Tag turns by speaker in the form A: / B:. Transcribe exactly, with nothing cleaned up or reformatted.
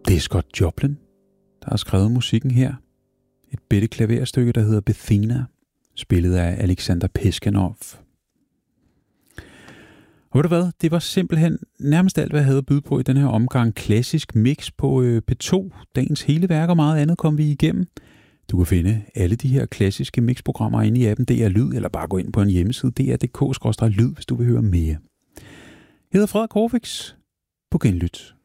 A: Det er Scott Joplin, der har skrevet musikken her. Et bitte klaverstykke, der hedder Bethina, spillet af Alexander Peskanov. Og ved du hvad, det var simpelthen nærmest alt, hvad jeg havde at byde på i den her omgang. Klassisk mix på øh, P to. Dagens hele værk og meget andet kom vi igennem. Du kan finde alle de her klassiske mixprogrammer inde i appen D R Lyd, eller bare gå ind på en hjemmeside d r punktum d k skråstreg lyd, hvis du vil høre mere. Jeg hedder Frederik Horvix. På genlyt.